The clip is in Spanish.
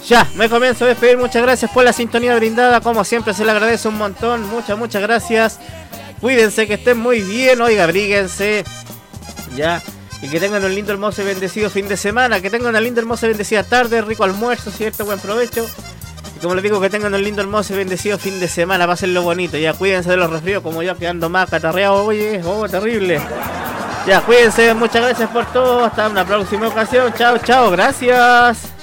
Ya, me comienzo a despedir. Muchas gracias por la sintonía brindada. Como siempre se le agradece un montón. Muchas gracias. Cuídense, que estén muy bien. Oiga, abríguense. Ya. Y que tengan un lindo, hermoso y bendecido fin de semana. Que tengan una linda, hermosa y bendecida tarde. Rico almuerzo, ¿cierto? Buen provecho. Y como les digo, que tengan un lindo, hermoso y bendecido fin de semana. Pásenlo bonito. Ya, cuídense de los resfríos, como yo, quedando más catarreado. Oye, terrible. Ya, cuídense. Muchas gracias por todo. Hasta una próxima ocasión. Chao, gracias.